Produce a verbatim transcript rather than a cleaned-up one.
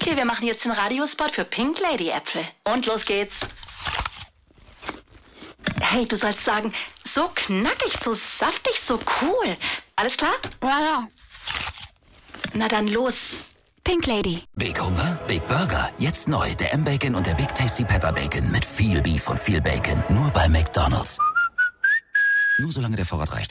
Okay, wir machen jetzt den Radiospot für Pink Lady Äpfel. Und los geht's. Hey, du sollst sagen, so knackig, so saftig, so cool. Alles klar? Ja, ja. Na dann los. Pink Lady. Big Hunger, Big Burger. Jetzt neu, der M-Bacon und der Big Tasty Pepper Bacon mit viel Beef und viel Bacon. Nur bei McDonald's. Nur solange der Vorrat reicht.